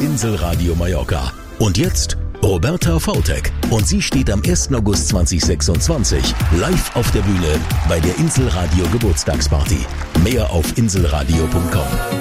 Inselradio Mallorca. Und jetzt Roberta Vautek. Und sie steht am 1. August 2026 live auf der Bühne bei der Inselradio Geburtstagsparty. Mehr auf inselradio.com.